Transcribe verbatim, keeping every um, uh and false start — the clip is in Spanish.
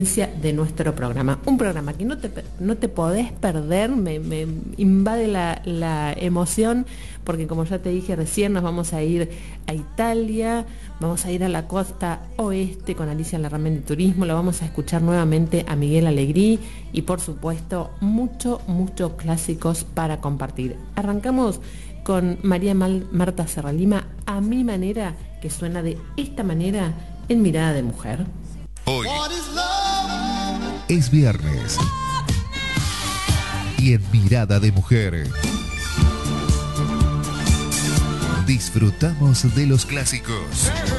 de nuestro programa, un programa que no te, no te podés perder, me, me invade la, la emoción, porque como ya te dije recién, nos vamos a ir a Italia, vamos a ir a la costa oeste con Alicia Larramendi Turismo, lo vamos a escuchar nuevamente a Miguel Alegrí y por supuesto mucho, muchos clásicos para compartir. Arrancamos con María Mal, Marta Serralima, A Mi Manera, que suena de esta manera en Mirada de Mujer. Hoy es viernes y en Mirada de Mujer disfrutamos de los clásicos.